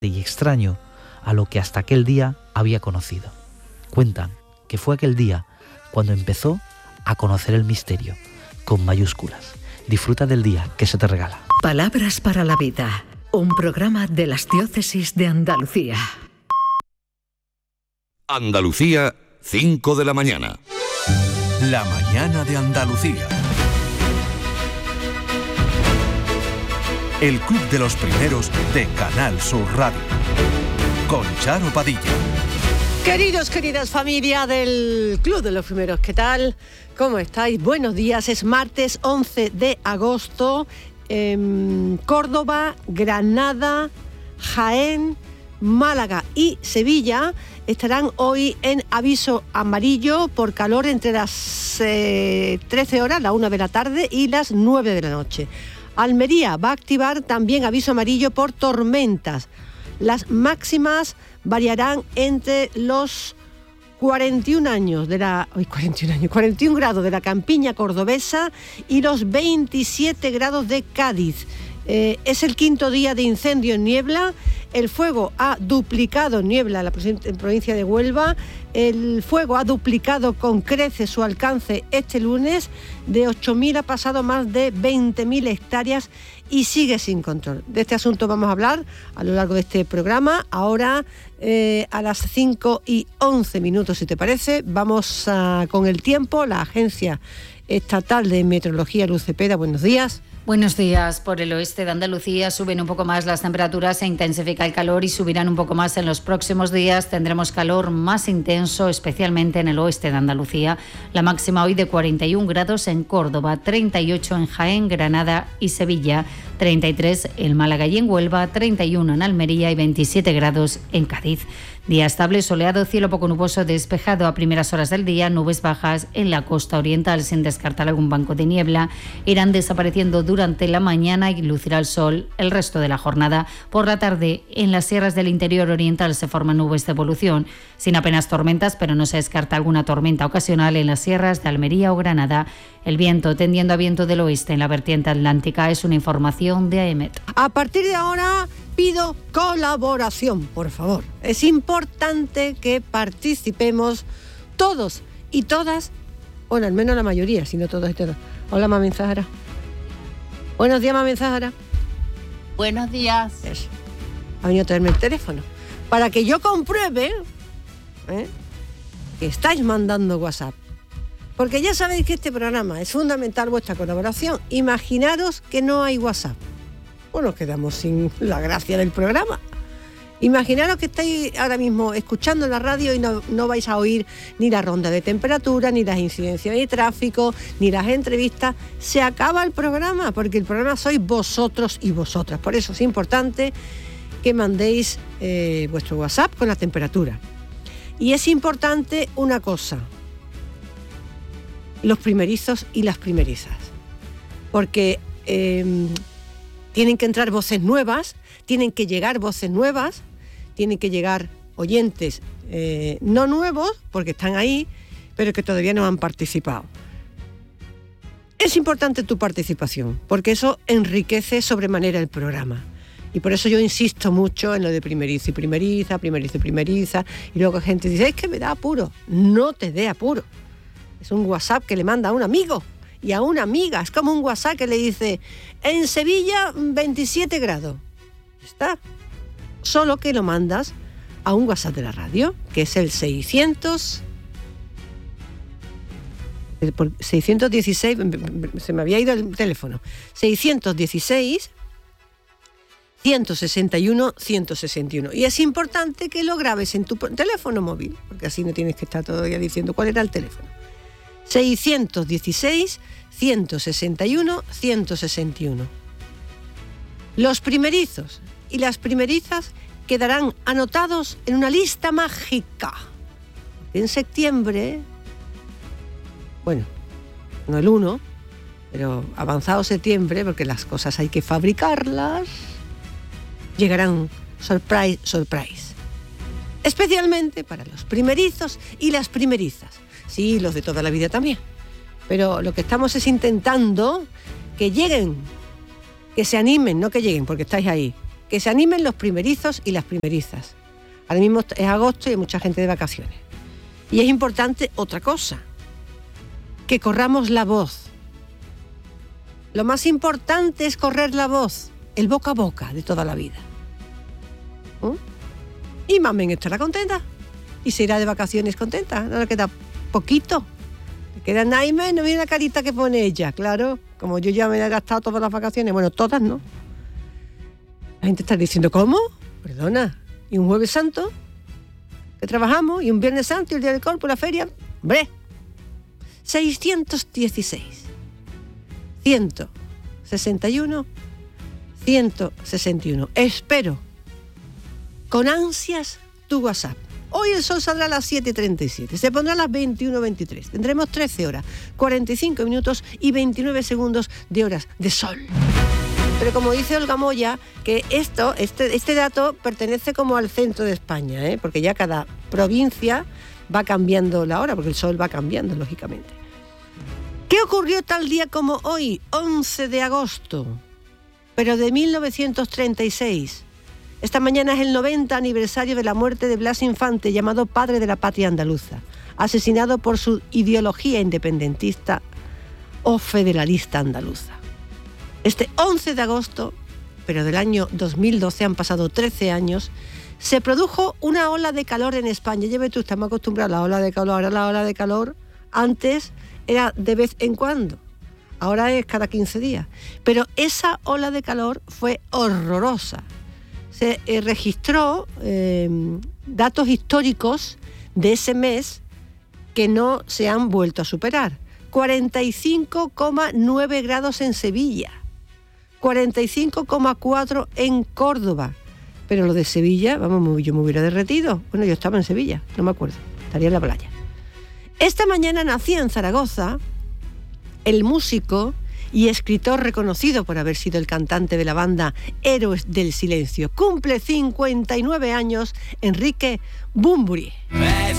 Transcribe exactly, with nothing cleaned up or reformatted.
y extraño a lo que hasta aquel día había conocido. Cuentan que fue aquel día cuando empezó a conocer el misterio, con mayúsculas. Disfruta del día que se te regala. Palabras para la vida, un programa de las diócesis de Andalucía. Andalucía, cinco de la mañana. La mañana de Andalucía. El Club de los Primeros de Canal Sur Radio. Con Charo Padilla. Queridos, queridas familia del Club de los Primeros, ¿qué tal? ¿Cómo estáis? Buenos días, es martes once de agosto. En Córdoba, Granada, Jaén, Málaga y Sevilla estarán hoy en aviso amarillo por calor entre las eh, trece horas, la una de la tarde, y las nueve de la noche. Almería va a activar también aviso amarillo por tormentas. Las máximas variarán entre los cuarenta y un años de la hoy cuarenta y un años, cuarenta y un grados de la campiña cordobesa y los veintisiete grados de Cádiz. Eh, es el quinto día de incendio en Niebla. El fuego ha duplicado en Niebla, en la provincia de Huelva. El fuego ha duplicado con creces su alcance este lunes. De ocho mil ha pasado a más de veinte mil hectáreas y sigue sin control. De este asunto vamos a hablar a lo largo de este programa. Ahora, eh, a las cinco y once minutos, si te parece, vamos a, con el tiempo. La Agencia Estatal de Meteorología, Luz Cepeda, buenos días. Buenos días. Por el oeste de Andalucía suben un poco más las temperaturas, se intensifica el calor y subirán un poco más en los próximos días. Tendremos calor más intenso, especialmente en el oeste de Andalucía. La máxima hoy de cuarenta y un grados en Córdoba, treinta y ocho en Jaén, Granada y Sevilla, treinta y tres en Málaga y en Huelva, treinta y uno en Almería y veintisiete grados en Cádiz. Día estable, soleado, cielo poco nuboso, despejado a primeras horas del día, nubes bajas en la costa oriental sin descartar algún banco de niebla. Irán desapareciendo durante la mañana y lucirá el sol el resto de la jornada. Por la tarde, en las sierras del interior oriental se forman nubes de evolución, sin apenas tormentas, pero no se descarta alguna tormenta ocasional en las sierras de Almería o Granada. El viento tendiendo a viento del oeste en la vertiente atlántica es una información de AEMET. A partir de ahora pido colaboración, por favor. Es importante que participemos todos y todas, bueno, al menos la mayoría, si no todos y todas. Hola, Mami Zahara. Buenos días, Mami Zahara. Buenos días. Eso. Ha venido a traerme el teléfono para que yo compruebe ¿eh? que estáis mandando WhatsApp. Porque ya sabéis que este programa es fundamental vuestra colaboración. Imaginaros que no hay WhatsApp. Pues nos quedamos sin la gracia del programa. Imaginaros que estáis ahora mismo escuchando la radio y no, no vais a oír ni la ronda de temperatura, ni las incidencias de tráfico, ni las entrevistas. Se acaba el programa, porque el programa sois vosotros y vosotras. Por eso es importante que mandéis eh, vuestro WhatsApp con la temperatura. Y es importante una cosa: los primerizos y las primerizas. Porque Eh, tienen que entrar voces nuevas, tienen que llegar voces nuevas, tienen que llegar oyentes eh, no nuevos, porque están ahí, pero que todavía no han participado. Es importante tu participación, porque eso enriquece sobremanera el programa. Y por eso yo insisto mucho en lo de primerizo y primeriza, primerizo y primeriza, y luego gente dice, es que me da apuro. No te dé apuro. Es un WhatsApp que le manda a un amigo y a una amiga. Es como un WhatsApp que le dice, en Sevilla veintisiete grados. Está. Solo que lo mandas a un WhatsApp de la radio, que es el seiscientos... seiscientos dieciséis, se me había ido el teléfono. seiscientos dieciséis, ciento sesenta y uno, ciento sesenta y uno. Y es importante que lo grabes en tu teléfono móvil, porque así no tienes que estar todavía diciendo cuál era el teléfono. seiscientos dieciséis, ciento sesenta y uno, ciento sesenta y uno. Los primerizos y las primerizas quedarán anotados en una lista mágica. En septiembre, bueno, no el uno, pero avanzado septiembre, porque las cosas hay que fabricarlas, llegarán surprise, surprise. Especialmente para los primerizos y las primerizas. Sí, los de toda la vida también. Pero lo que estamos es intentando que lleguen, que se animen, no que lleguen, porque estáis ahí, que se animen los primerizos y las primerizas. Ahora mismo es agosto y hay mucha gente de vacaciones. Y es importante otra cosa, que corramos la voz. Lo más importante es correr la voz, el boca a boca de toda la vida. ¿Mm? Y Mamen estará contenta y se irá de vacaciones contenta. No le queda poquito. Le queda nada y menos. Mira la carita que pone ella, claro. Como yo ya me he gastado todas las vacaciones. Bueno, todas no. La gente está diciendo, ¿cómo? Perdona. ¿Y un Jueves Santo? Que trabajamos. ¿Y un Viernes Santo y el Día del Corpus, la feria? ¡Hombre! seiscientos dieciséis. ciento sesenta y uno. ciento sesenta y uno. Espero con ansias tu WhatsApp. Hoy el sol saldrá a las siete y treinta y siete, se pondrá a las veintiuno y veintitrés. Tendremos trece horas, cuarenta y cinco minutos y veintinueve segundos de horas de sol. Pero como dice Olga Moya, que esto, este, este dato pertenece como al centro de España, ¿eh? Porque ya cada provincia va cambiando la hora, porque el sol va cambiando, lógicamente. ¿Qué ocurrió tal día como hoy, once de agosto, pero de mil novecientos treinta y seis? Esta mañana es el noventa aniversario de la muerte de Blas Infante, llamado padre de la patria andaluza, asesinado por su ideología independentista o federalista andaluza. Este once de agosto, pero del año dos mil doce, han pasado trece años, se produjo una ola de calor en España. Ya ves tú, estamos acostumbrados a la ola de calor. Ahora la ola de calor antes era de vez en cuando, ahora es cada quince días. Pero esa ola de calor fue horrorosa. Se eh, registró eh, datos históricos de ese mes que no se han vuelto a superar. cuarenta y cinco coma nueve grados en Sevilla, cuarenta y cinco coma cuatro en Córdoba. Pero lo de Sevilla, vamos, yo me hubiera derretido. Bueno, yo estaba en Sevilla, no me acuerdo, estaría en la playa. Esta mañana nacía en Zaragoza el músico y escritor reconocido por haber sido el cantante de la banda Héroes del Silencio. Cumple cincuenta y nueve años Enrique Bunbury. Ves